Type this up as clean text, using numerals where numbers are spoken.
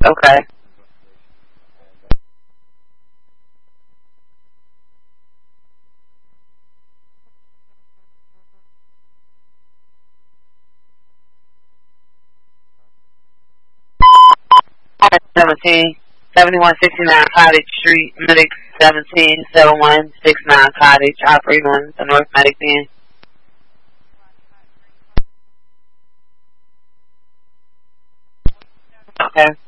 Okay. Alright, 7169 Cottage Street, Medic 177169 Cottage, operating on the North Medic Band. Okay.